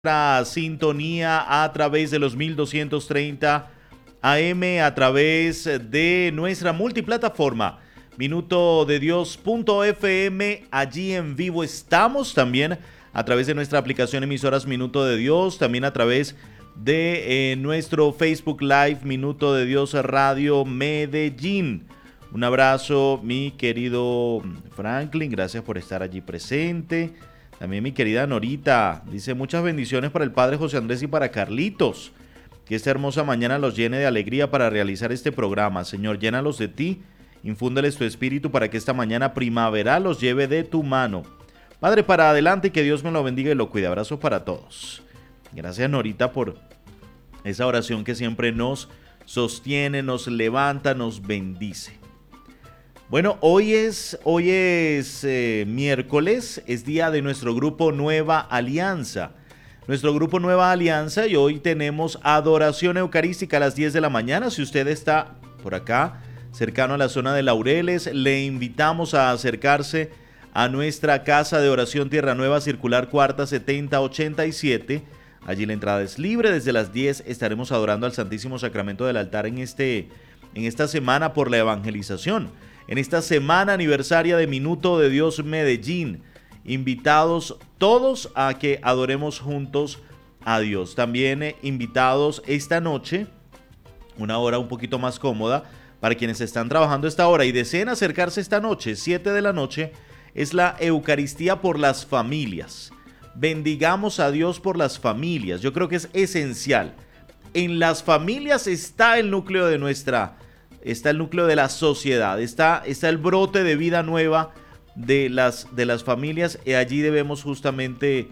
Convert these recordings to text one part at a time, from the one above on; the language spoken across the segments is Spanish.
nuestra sintonía a través de los 1230 AM, a través de nuestra multiplataforma minutodedios.fm. Allí en vivo estamos también a través de nuestra aplicación emisoras Minuto de Dios, también a través de nuestro Facebook Live Minuto de Dios Radio Medellín. Un abrazo, mi querido Franklin, gracias por estar allí presente. También mi querida Norita dice: muchas bendiciones para el padre José Andrés y para Carlitos. Que esta hermosa mañana los llene de alegría para realizar este programa. Señor, llénalos de ti, infúndeles tu espíritu para que esta mañana primaveral los lleve de tu mano. Padre, para adelante y que Dios me lo bendiga y lo cuide. Abrazos para todos. Gracias, Norita, por esa oración que siempre nos sostiene, nos levanta, nos bendice. Bueno, hoy es miércoles, es día de nuestro grupo Nueva Alianza. Nuestro grupo Nueva Alianza, y hoy tenemos adoración eucarística a las 10 de la mañana. Si usted está por acá, cercano a la zona de Laureles, le invitamos a acercarse a nuestra casa de oración Tierra Nueva, circular cuarta 7087. Allí la entrada es libre. Desde las 10 estaremos adorando al Santísimo Sacramento del altar en esta semana por la evangelización. En esta semana aniversaria de Minuto de Dios Medellín, invitados todos a que adoremos juntos a Dios. También invitados esta noche, una hora un poquito más cómoda, para quienes están trabajando esta hora y deseen acercarse esta noche, 7 de la noche, es la Eucaristía por las familias. Bendigamos a Dios por las familias. Yo creo que es esencial. En las familias está el núcleo de está el núcleo de la sociedad, está el brote de vida nueva de las familias, y allí debemos justamente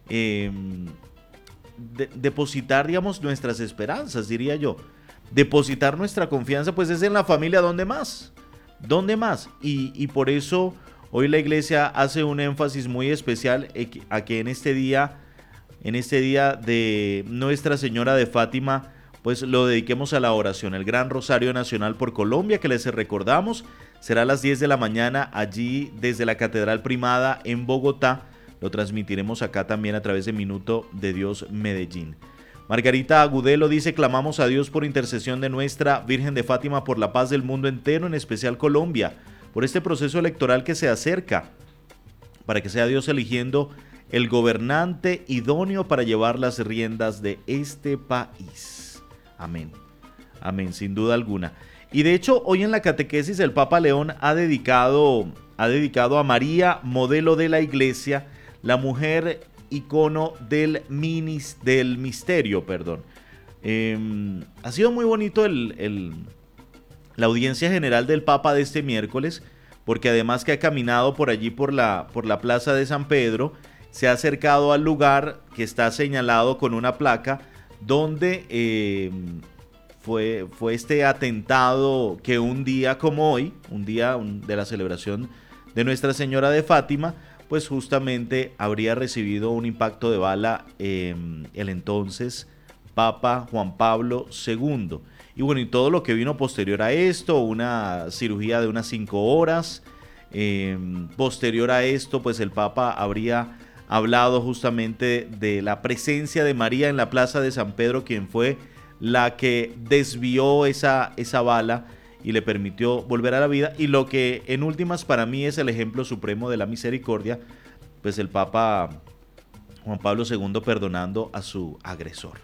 depositar, digamos, nuestras esperanzas, diría yo. Depositar nuestra confianza, pues es en la familia. ¿Dónde más? ¿Dónde más? Y por eso hoy la iglesia hace un énfasis muy especial a que en este día de Nuestra Señora de Fátima, pues lo dediquemos a la oración. El Gran Rosario Nacional por Colombia, que les recordamos, será a las 10 de la mañana allí desde la Catedral Primada en Bogotá. Lo transmitiremos acá también a través de Minuto de Dios Medellín. Margarita Agudelo dice: clamamos a Dios por intercesión de nuestra Virgen de Fátima por la paz del mundo entero, en especial Colombia, por este proceso electoral que se acerca, para que sea Dios eligiendo el gobernante idóneo para llevar las riendas de este país. Amén. Amén, sin duda alguna. Y de hecho, hoy en la catequesis el Papa León ha dedicado a María, modelo de la Iglesia, la mujer icono del misterio. Ha sido muy bonito la audiencia general del Papa de este miércoles, porque además que ha caminado por allí por la plaza de San Pedro, se ha acercado al lugar que está señalado con una placa donde fue este atentado que un día como hoy, un día de la celebración de Nuestra Señora de Fátima, pues justamente habría recibido un impacto de bala el entonces Papa Juan Pablo II. Y bueno, y todo lo que vino posterior a esto, una cirugía de unas 5 horas. Posterior a esto, pues el Papa habría hablado justamente de la presencia de María en la plaza de San Pedro, quien fue la que desvió esa bala y le permitió volver a la vida. Y lo que en últimas para mí es el ejemplo supremo de la misericordia, pues el Papa Juan Pablo II perdonando a su agresor.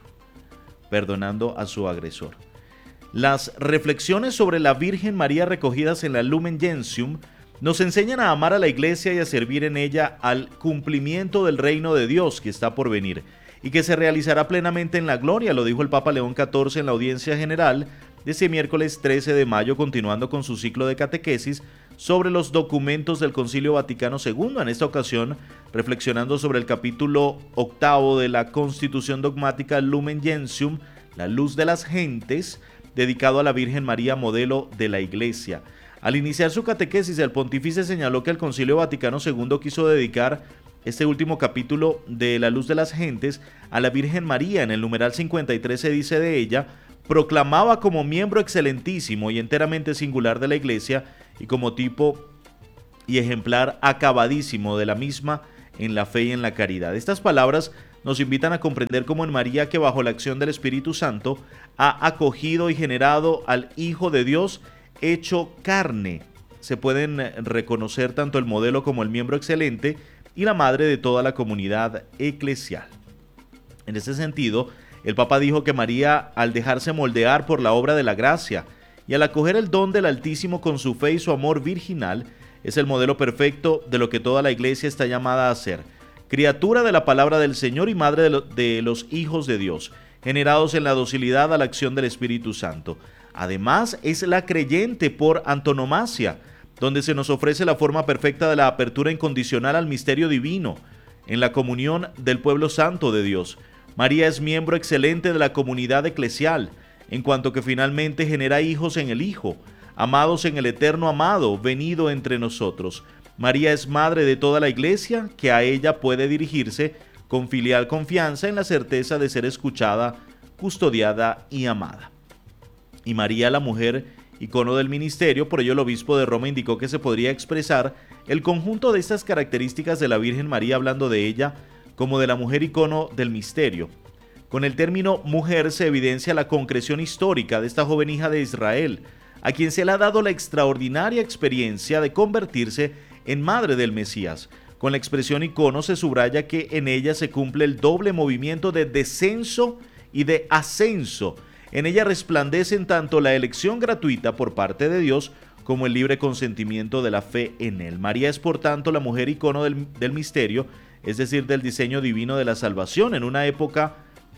Las reflexiones sobre la Virgen María recogidas en la Lumen Gentium nos enseñan a amar a la Iglesia y a servir en ella al cumplimiento del reino de Dios que está por venir y que se realizará plenamente en la gloria, lo dijo el Papa León XIV en la audiencia general de ese miércoles 13 de mayo, continuando con su ciclo de catequesis sobre los documentos del Concilio Vaticano II, en esta ocasión reflexionando sobre el capítulo 8 de la Constitución Dogmática Lumen Gentium, la luz de las gentes, dedicado a la Virgen María, modelo de la Iglesia. Al iniciar su catequesis, el pontífice señaló que el Concilio Vaticano II quiso dedicar este último capítulo de la luz de las gentes a la Virgen María. En el numeral 53 se dice de ella: proclamaba como miembro excelentísimo y enteramente singular de la Iglesia y como tipo y ejemplar acabadísimo de la misma en la fe y en la caridad. Estas palabras nos invitan a comprender cómo en María, que bajo la acción del Espíritu Santo ha acogido y generado al Hijo de Dios hecho carne. Se pueden reconocer tanto el modelo como el miembro excelente y la madre de toda la comunidad eclesial. En ese sentido, el Papa dijo que María, al dejarse moldear por la obra de la gracia y al acoger el don del Altísimo con su fe y su amor virginal, es el modelo perfecto de lo que toda la Iglesia está llamada a ser: criatura de la palabra del Señor y madre de los hijos de Dios, generados en la docilidad a la acción del Espíritu Santo. Además, es la creyente por antonomasia, donde se nos ofrece la forma perfecta de la apertura incondicional al misterio divino, en la comunión del pueblo santo de Dios. María es miembro excelente de la comunidad eclesial, en cuanto que finalmente genera hijos en el Hijo, amados en el eterno amado, venido entre nosotros. María es madre de toda la Iglesia, que a ella puede dirigirse con filial confianza en la certeza de ser escuchada, custodiada y amada. Y María, la mujer, icono del ministerio, por ello el obispo de Roma indicó que se podría expresar el conjunto de estas características de la Virgen María, hablando de ella como de la mujer icono del misterio. Con el término mujer se evidencia la concreción histórica de esta joven hija de Israel, a quien se le ha dado la extraordinaria experiencia de convertirse en madre del Mesías. Con la expresión icono se subraya que en ella se cumple el doble movimiento de descenso y de ascenso. En ella resplandecen tanto la elección gratuita por parte de Dios como el libre consentimiento de la fe en Él. María es, por tanto, la mujer icono del misterio, es decir, del diseño divino de la salvación, en una época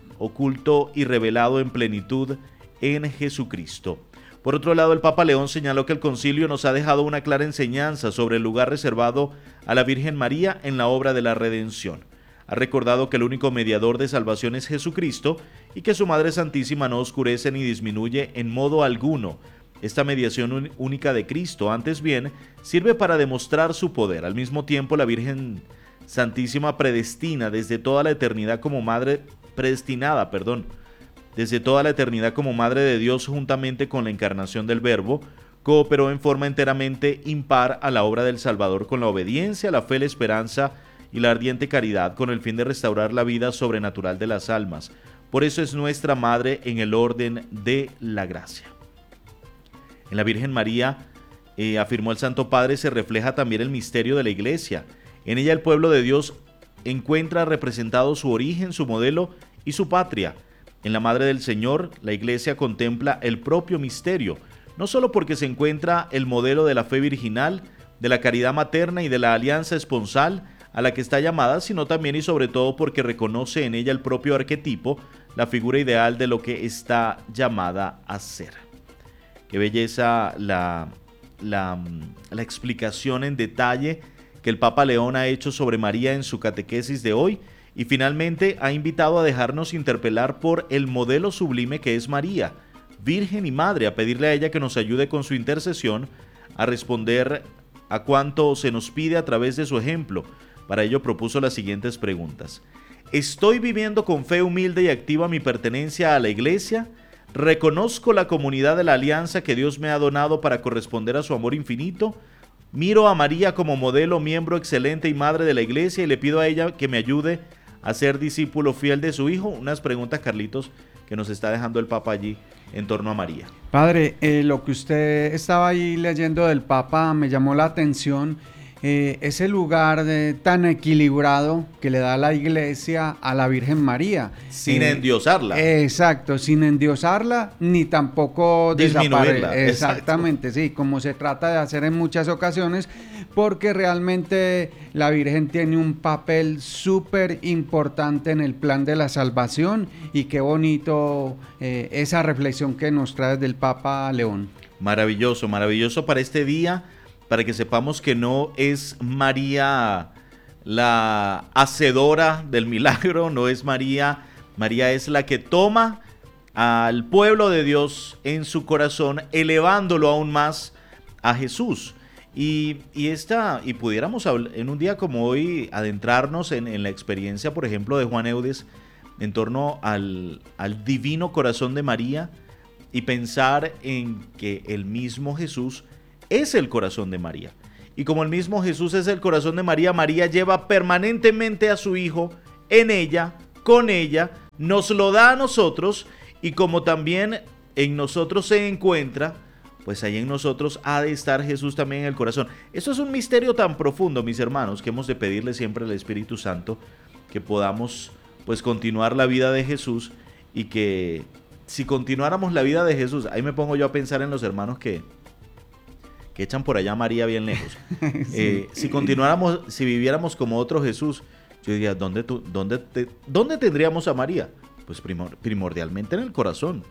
oculto y revelado en plenitud en Jesucristo. Por otro lado, el Papa León señaló que el concilio nos ha dejado una clara enseñanza sobre el lugar reservado a la Virgen María en la obra de la redención. Ha recordado que el único mediador de salvación es Jesucristo y que su Madre Santísima no oscurece ni disminuye en modo alguno esta mediación única de Cristo, antes bien, sirve para demostrar su poder. Al mismo tiempo, la Virgen Santísima predestina desde toda la eternidad como madre, desde toda la eternidad como madre de Dios, juntamente con la encarnación del Verbo, cooperó en forma enteramente impar a la obra del Salvador con la obediencia, la fe, la esperanza y la ardiente caridad, con el fin de restaurar la vida sobrenatural de las almas. Por eso es nuestra madre en el orden de la gracia. En la Virgen María, afirmó el Santo Padre, se refleja también el misterio de la Iglesia. En ella el pueblo de Dios encuentra representado su origen, su modelo y su patria. En la Madre del Señor, la Iglesia contempla el propio misterio, no solo porque se encuentra el modelo de la fe virginal, de la caridad materna y de la alianza esponsal a la que está llamada, sino también y sobre todo porque reconoce en ella el propio arquetipo, la figura ideal de lo que está llamada a ser. Qué belleza la explicación en detalle que el Papa León ha hecho sobre María en su catequesis de hoy, y finalmente ha invitado a dejarnos interpelar por el modelo sublime que es María, Virgen y Madre, a pedirle a ella que nos ayude con su intercesión a responder a cuanto se nos pide a través de su ejemplo. Para ello propuso las siguientes preguntas. ¿Estoy viviendo con fe humilde y activa mi pertenencia a la Iglesia? ¿Reconozco la comunidad de la alianza que Dios me ha donado para corresponder a su amor infinito? Miro a María como modelo, miembro excelente y madre de la Iglesia, y le pido a ella que me ayude a ser discípulo fiel de su Hijo. Unas preguntas, Carlitos, que nos está dejando el Papa allí en torno a María. Padre, lo que usted estaba ahí leyendo del Papa me llamó la atención. Ese lugar tan equilibrado que le da la Iglesia a la Virgen María. Sin endiosarla. Exacto, sin endiosarla ni tampoco disminuirla. Exactamente, exacto. Sí, como se trata de hacer en muchas ocasiones, porque realmente la Virgen tiene un papel súper importante en el plan de la salvación, y qué bonito esa reflexión que nos trae del Papa León. Maravilloso, maravilloso para este día, para que sepamos que no es María la hacedora del milagro, no es María. María es la que toma al pueblo de Dios en su corazón, elevándolo aún más a Jesús. Y pudiéramos en un día como hoy adentrarnos en la experiencia, por ejemplo, de Juan Eudes en torno al divino corazón de María, y pensar en que el mismo Jesús es el corazón de María. Y como el mismo Jesús es el corazón de María, María lleva permanentemente a su Hijo en ella con ella, nos lo da a nosotros, y como también en nosotros se encuentra, pues ahí en nosotros ha de estar Jesús también en el corazón. Eso es un misterio tan profundo, mis hermanos, que hemos de pedirle siempre al Espíritu Santo, que podamos pues continuar la vida de Jesús, y que si continuáramos la vida de Jesús, ahí me pongo yo a pensar en los hermanos que echan por allá a María bien lejos. Sí. Si viviéramos como otro Jesús, yo diría, ¿dónde tendríamos a María? Pues primordialmente en el corazón.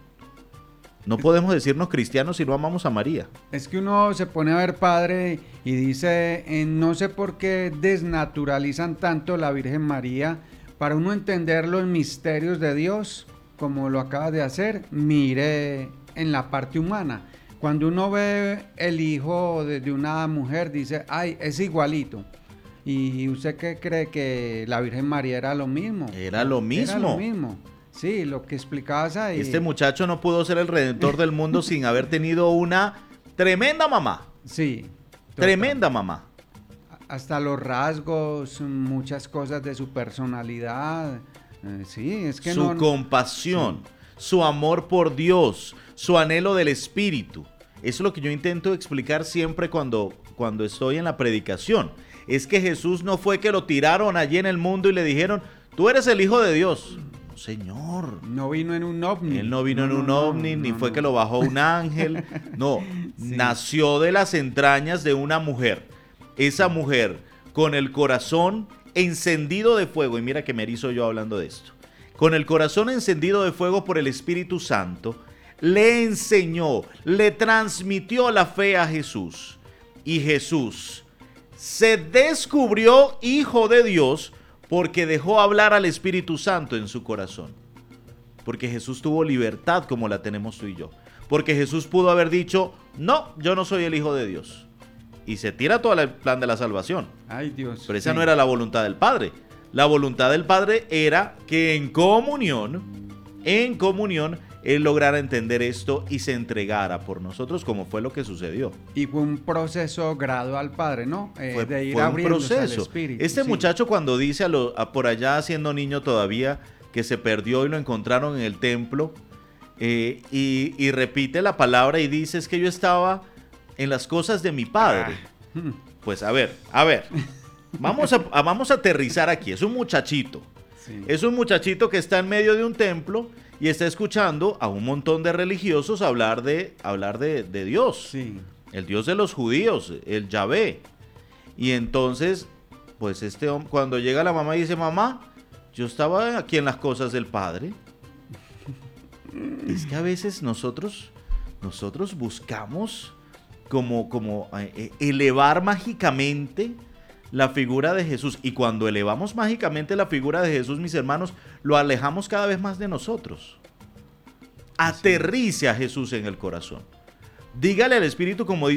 No podemos decirnos cristianos si no amamos a María. Es que uno se pone a ver, padre, y dice, no sé por qué desnaturalizan tanto la Virgen María. Para uno entender los misterios de Dios, como lo acaba de hacer, mire en la parte humana. Cuando uno ve el hijo de una mujer, dice, ay, es igualito. ¿Y usted qué cree? Que la Virgen María era lo mismo. Era lo mismo. Era lo mismo. Sí, lo que explicabas ahí. Este muchacho no pudo ser el redentor del mundo sin haber tenido una tremenda mamá. Sí. Tremenda mamá. Hasta los rasgos, muchas cosas de su personalidad. Sí, es que su compasión, sí, su amor por Dios, su anhelo del Espíritu. Eso es lo que yo intento explicar siempre cuando estoy en la predicación. Es que Jesús no fue que lo tiraron allí en el mundo y le dijeron, tú eres el Hijo de Dios. No, Señor. No vino en un ovni. Él no vino en un ovni, ni fue que lo bajó un ángel. No, sí, nació de las entrañas de una mujer. Esa mujer con el corazón encendido de fuego, y mira que me erizo yo hablando de esto, con el corazón encendido de fuego por el Espíritu Santo, le enseñó, le transmitió la fe a Jesús, y Jesús se descubrió hijo de Dios porque dejó hablar al Espíritu Santo en su corazón, porque Jesús tuvo libertad como la tenemos tú y yo, porque Jesús pudo haber dicho, no, yo no soy el Hijo de Dios, y se tira todo el plan de la salvación. Ay, Dios. Pero esa no era la voluntad del Padre. La voluntad del Padre era que en comunión, Él lograra entender esto y se entregara por nosotros, como fue lo que sucedió. Y fue un proceso gradual, Padre, ¿no? De ir fue un proceso. Al Espíritu. Este muchacho, cuando dice por allá siendo niño todavía, que se perdió y lo encontraron en el templo, y repite la palabra y dice, es que yo estaba en las cosas de mi Padre. Pues a ver, vamos a aterrizar aquí. Es un muchachito. Sí. Es un muchachito que está en medio de un templo y está escuchando a un montón de religiosos hablar de Dios. Sí. El Dios de los judíos, el Yahvé. Y entonces, pues cuando llega la mamá y dice, mamá, yo estaba aquí en las cosas del Padre. Es que a veces nosotros buscamos como elevar mágicamente la figura de Jesús, y cuando elevamos mágicamente la figura de Jesús, mis hermanos, lo alejamos cada vez más de nosotros. Aterrice a Jesús en el corazón. Dígale al Espíritu, como dice